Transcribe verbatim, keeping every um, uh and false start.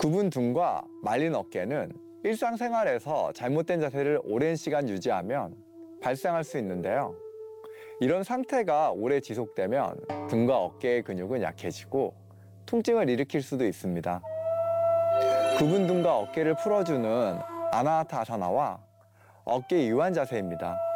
굽은 등과 말린 어깨는 일상생활에서 잘못된 자세를 오랜 시간 유지하면 발생할 수 있는데요. 이런 상태가 오래 지속되면 등과 어깨의 근육은 약해지고 통증을 일으킬 수도 있습니다. 굽은 등과 어깨를 풀어주는 아나하타 아사나와 어깨 이완 자세입니다.